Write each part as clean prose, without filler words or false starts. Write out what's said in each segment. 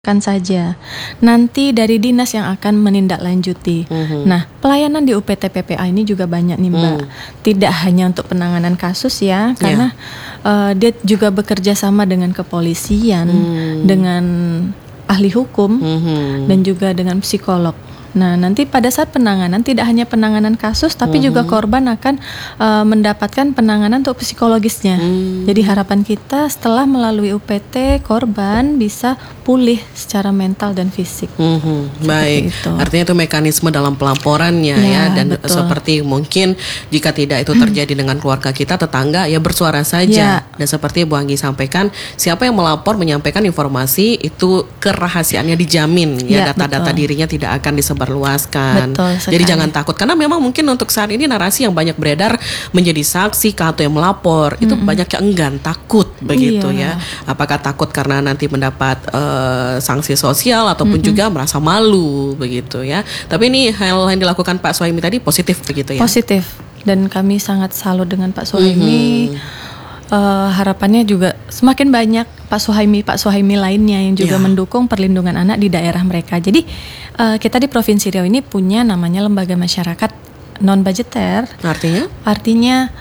kan saja. Nanti dari dinas yang akan menindaklanjuti. Nah, pelayanan di UPT PPA ini juga banyak nih Mbak. Tidak hanya untuk penanganan kasus ya, karena dia juga bekerja sama dengan kepolisian, dengan ahli hukum, dan juga dengan psikolog. Nah, nanti pada saat penanganan tidak hanya penanganan kasus, tapi juga korban akan mendapatkan penanganan untuk psikologisnya. Jadi harapan kita setelah melalui UPT, korban bisa pulih secara mental dan fisik. Baik, itu. artinya itu mekanisme dalam pelaporannya ya, dan betul. seperti mungkin jika tidak itu terjadi dengan keluarga kita, tetangga ya bersuara saja. Dan seperti Bu Anggi sampaikan, siapa yang melapor menyampaikan informasi itu kerahasiaannya dijamin ya, data-data dirinya tidak akan disebarluaskan. Jadi jangan takut, karena memang mungkin untuk saat ini narasi yang banyak beredar menjadi saksi atau yang melapor itu banyak yang enggan, takut begitu ya. Apakah takut karena nanti mendapat sanksi sosial ataupun juga merasa malu begitu ya. Tapi ini hal yang dilakukan Pak Suhaimi tadi positif begitu ya. Positif, dan kami sangat salut dengan Pak Suhaimi. Harapannya juga semakin banyak Pak Suhaimi lainnya yang juga mendukung perlindungan anak di daerah mereka. Jadi kita di Provinsi Riau ini punya namanya lembaga masyarakat non budgeter. Artinya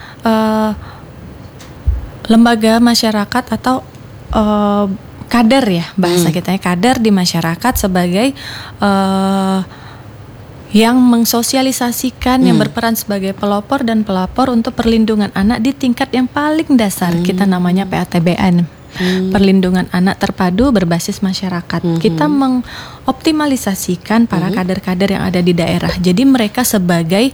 lembaga masyarakat atau kader ya bahasa kita ya, kader di masyarakat sebagai yang mengsosialisasikan, yang berperan sebagai pelopor dan pelapor untuk perlindungan anak di tingkat yang paling dasar. Kita namanya PATBN, Perlindungan Anak Terpadu Berbasis Masyarakat. Kita mengoptimalisasikan para kader-kader yang ada di daerah. Jadi mereka sebagai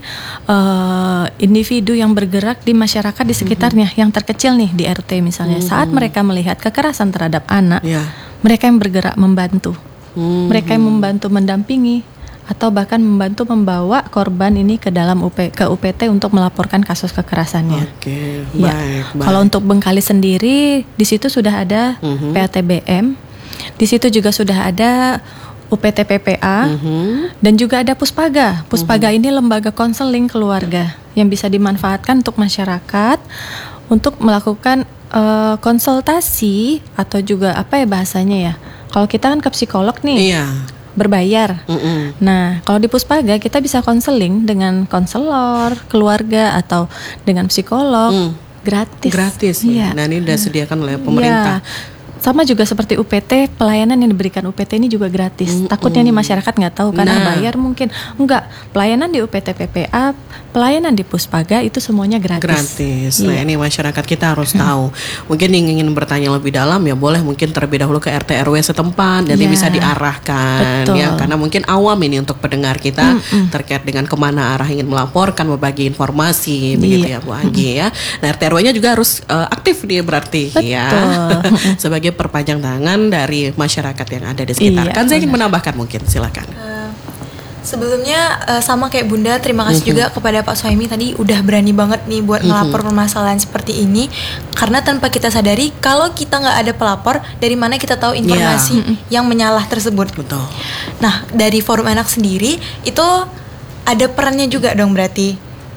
individu yang bergerak di masyarakat di sekitarnya, yang terkecil nih di RT misalnya. Saat mereka melihat kekerasan terhadap anak, mereka yang bergerak membantu. Mereka yang membantu mendampingi, atau bahkan membantu membawa korban ini ke dalam ke UPT untuk melaporkan kasus kekerasannya. Baik. Kalau untuk Bengkalis sendiri, di situ sudah ada PATBM, di situ juga sudah ada UPT PPA, dan juga ada Puspaga. Puspaga ini lembaga konseling keluarga yang bisa dimanfaatkan untuk masyarakat untuk melakukan konsultasi atau juga apa ya bahasanya ya. Kalau kita kan ke psikolog nih. Berbayar. Nah, kalau di Puspaga kita bisa konseling dengan konselor keluarga atau dengan psikolog gratis. Nah, ini sudah disediakan oleh pemerintah. Sama juga seperti UPT, pelayanan yang diberikan UPT ini juga gratis. Takutnya nih masyarakat nggak tahu karena bayar mungkin. Enggak, pelayanan di UPT PPA, pelayanan di Puspaga itu semuanya gratis. Nah, ini masyarakat kita harus tahu. Mungkin yang ingin bertanya lebih dalam ya boleh mungkin terlebih dahulu ke RT RW setempat, nanti bisa diarahkan. Ya, karena mungkin awam ini untuk pendengar kita terkait dengan kemana arah ingin melaporkan, berbagi informasi, begitu ya Bu Anggi ya. Nah, RT RW-nya juga harus aktif dia berarti ya. Sebagai perpanjang tangan dari masyarakat yang ada di sekitar. Kan saya ingin menambahkan mungkin, silakan. Sebelumnya sama kayak Bunda, terima kasih juga kepada Pak Suhaimi tadi udah berani banget nih buat ngelapor permasalahan seperti ini. Karena tanpa kita sadari, kalau kita nggak ada pelapor, dari mana kita tahu informasi yang menyalah tersebut. Betul. Nah, dari Forum Anak sendiri itu ada perannya juga dong berarti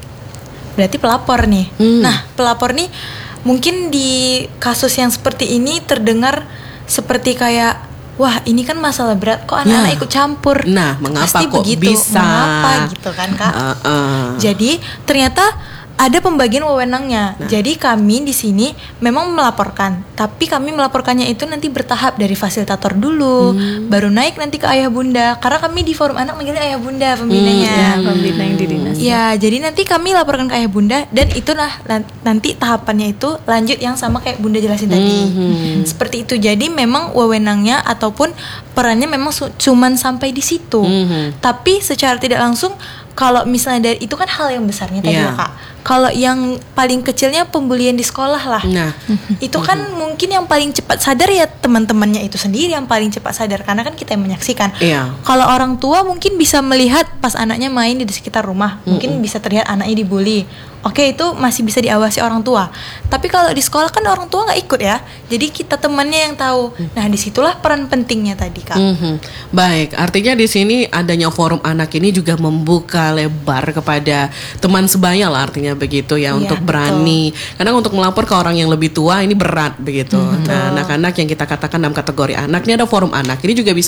pelapor nih. Nah, pelapor nih mungkin di kasus yang seperti ini terdengar seperti kayak, wah ini kan masalah berat, kok anak-anak ikut campur. Nah, mengapa pasti kok begitu, bisa? mengapa gitu kan Kak? Jadi ternyata ada pembagian wewenangnya. Jadi kami di sini memang melaporkan, tapi kami melaporkannya itu nanti bertahap, dari fasilitator dulu, baru naik nanti ke ayah bunda. Karena kami di Forum Anak manggilnya ayah bunda pembinanya. Pembina yang di dinas. Ya, jadi nanti kami laporkan ke ayah bunda, dan itulah nanti tahapannya itu lanjut yang sama kayak Bunda jelasin tadi. Seperti itu. Jadi memang wewenangnya ataupun perannya memang cuman sampai di situ. Tapi secara tidak langsung, kalau misalnya dari itu kan hal yang besarnya tadi ya Kak. Kalau yang paling kecilnya pembulian di sekolah lah. Nah, itu kan mungkin yang paling cepat sadar ya teman-temannya itu sendiri yang paling cepat sadar, karena kan kita yang menyaksikan. Kalau orang tua mungkin bisa melihat pas anaknya main di sekitar rumah, mungkin bisa terlihat anaknya dibully. Oke, itu masih bisa diawasi orang tua. Tapi kalau di sekolah kan orang tua nggak ikut ya. Jadi kita temannya yang tahu. Nah, disitulah peran pentingnya tadi Kak. Baik, artinya di sini adanya Forum Anak ini juga membuka lebar kepada teman sebaya lah artinya istilahnya begitu ya, untuk betul. berani. Kadang untuk melapor ke orang yang lebih tua ini berat begitu. Nah, anak-anak yang kita katakan dalam kategori anak, ini ada forum anak. Ini juga bisa